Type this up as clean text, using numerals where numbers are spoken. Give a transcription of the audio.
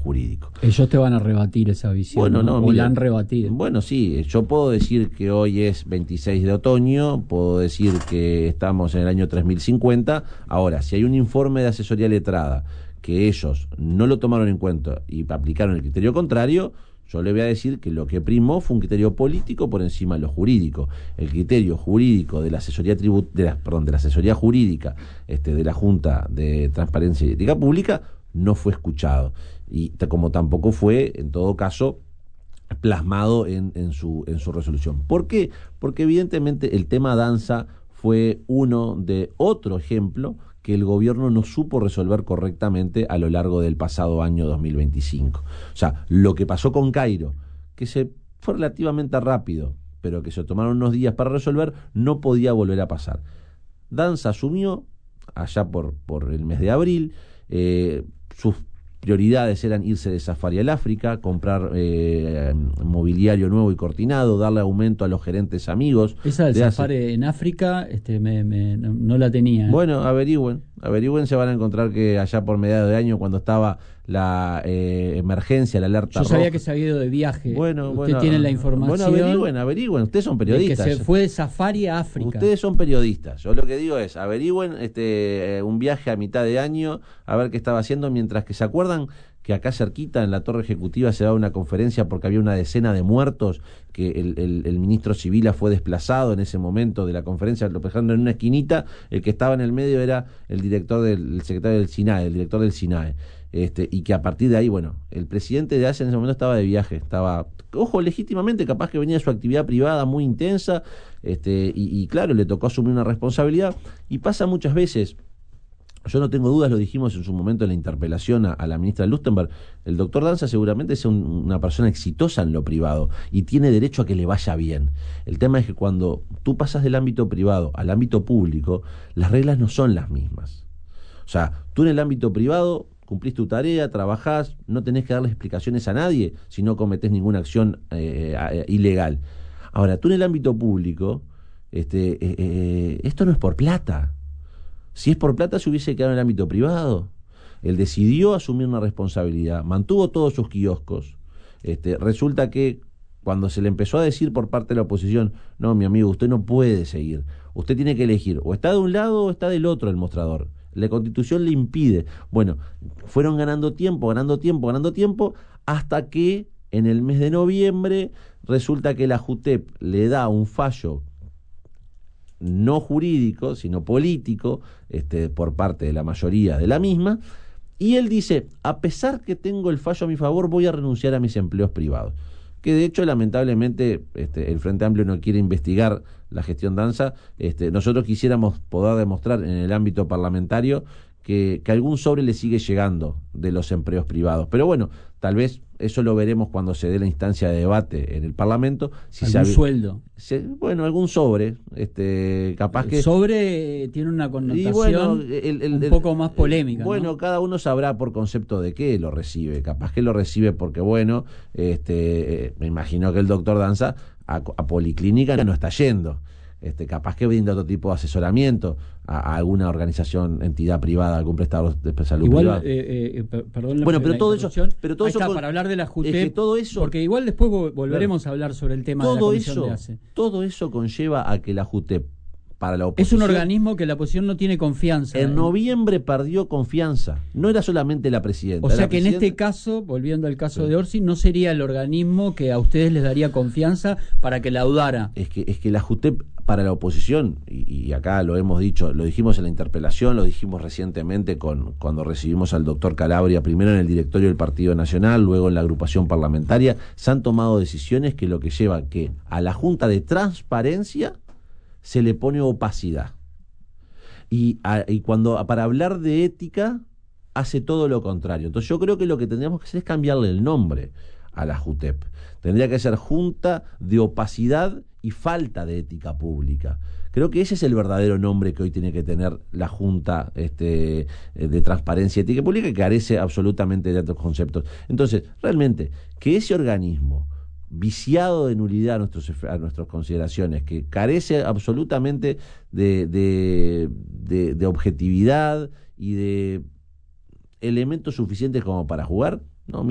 jurídico. Ellos te van a rebatir esa visión, bueno, ¿no? O mira, la han rebatido. Bueno, sí, yo puedo decir que hoy es 26 de otoño, puedo decir que estamos en el año 3050. Ahora, si hay un informe de asesoría letrada que ellos no lo tomaron en cuenta y aplicaron el criterio contrario, yo le voy a decir que lo que primó fue un criterio político por encima de lo jurídico. El criterio jurídico de la asesoría de la asesoría jurídica de la Junta de Transparencia y Ética Pública no fue escuchado. Y como tampoco fue, en todo caso, plasmado en su resolución. ¿Por qué? Porque evidentemente el tema danza fue uno de otro ejemplo que el gobierno no supo resolver correctamente a lo largo del pasado año 2025. O sea, lo que pasó con Cairo, que se fue relativamente rápido, pero que se tomaron unos días para resolver, no podía volver a pasar. Danza asumió, allá por el mes de abril, sus prioridades eran irse de safari al África, comprar mobiliario nuevo y cortinado, darle aumento a los gerentes amigos. Esa del safari en África no la tenía. Bueno, averigüen, se van a encontrar que allá por mediados de año, cuando estaba la emergencia, la alerta Yo sabía roja, que se había ido de viaje. Usted tiene la información. Bueno, averigüen, ustedes son periodistas. Que se fue de safari a África. Ustedes son periodistas. Yo lo que digo es, averigüen un viaje a mitad de año, a ver qué estaba haciendo, mientras que se acuerdan que acá cerquita en la Torre Ejecutiva se daba una conferencia porque había una decena de muertos, que el ministro Sibila fue desplazado en ese momento de la conferencia, lo dejando en una esquinita. El que estaba en el medio era el secretario del SINAE, el director del SINAE. Y que a partir de ahí, bueno, el presidente de ASE en ese momento estaba de viaje, legítimamente, capaz que venía de su actividad privada muy intensa, y claro, le tocó asumir una responsabilidad, y pasa muchas veces. Yo no tengo dudas, lo dijimos en su momento en la interpelación a la ministra Lustenberg, el doctor Danza seguramente es una persona exitosa en lo privado y tiene derecho a que le vaya bien. El tema es que cuando tú pasas del ámbito privado al ámbito público, las reglas no son las mismas. O sea, tú en el ámbito privado cumplís tu tarea, trabajás, no tenés que darles explicaciones a nadie si no cometés ninguna acción ilegal. Ahora, tú en el ámbito público, esto no es por plata. Si es por plata, se hubiese quedado en el ámbito privado. Él decidió asumir una responsabilidad, mantuvo todos sus kioscos. Resulta que cuando se le empezó a decir por parte de la oposición, no, mi amigo, usted no puede seguir, usted tiene que elegir, o está de un lado o está del otro del mostrador. La Constitución le impide. Bueno, fueron ganando tiempo, hasta que en el mes de noviembre resulta que la JUTEP le da un fallo no jurídico, sino político, por parte de la mayoría de la misma, y él dice, a pesar que tengo el fallo a mi favor, voy a renunciar a mis empleos privados. Que de hecho, lamentablemente, el Frente Amplio no quiere investigar la gestión Danza. Nosotros quisiéramos poder demostrar en el ámbito parlamentario que algún sobre le sigue llegando de los empleos privados. Pero bueno, tal vez eso lo veremos cuando se dé la instancia de debate en el Parlamento. Si ¿algún sueldo? Algún sobre. Capaz que... El sobre tiene una connotación un poco más polémica. Bueno, ¿no? Cada uno sabrá por concepto de qué lo recibe. Capaz que lo recibe porque, bueno, me imagino que el doctor Danza a Policlínica no está yendo. Capaz que brinda otro tipo de asesoramiento a alguna organización, entidad privada, algún prestador de salud privado. Perdón, bueno, pero todo eso, para hablar de la JUTEP, es que todo eso, porque igual después volveremos a hablar sobre el tema de la comisión de ACE. Todo eso conlleva a que la JUTEP, para la oposición, es un organismo que la oposición no tiene confianza. En noviembre perdió confianza. No era solamente la presidenta. O sea que en este caso, volviendo al caso de Orsi, no sería el organismo que a ustedes les daría confianza para que laudara. Es que la JUTEP, para la oposición, y acá lo hemos dicho, lo dijimos en la interpelación, lo dijimos recientemente cuando recibimos al doctor Calabria, primero en el directorio del Partido Nacional, luego en la agrupación parlamentaria, se han tomado decisiones que lo que lleva que a la Junta de Transparencia se le pone opacidad. Y cuando para hablar de ética hace todo lo contrario. Entonces yo creo que lo que tendríamos que hacer es cambiarle el nombre a la JUTEP. Tendría que ser Junta de Opacidad y Falta de Ética Pública. Creo que ese es el verdadero nombre que hoy tiene que tener la Junta de Transparencia y Ética Pública, que carece absolutamente de otros conceptos. Entonces, realmente, que ese organismo viciado de nulidad a nuestras consideraciones, que carece absolutamente de objetividad y de elementos suficientes como para jugar,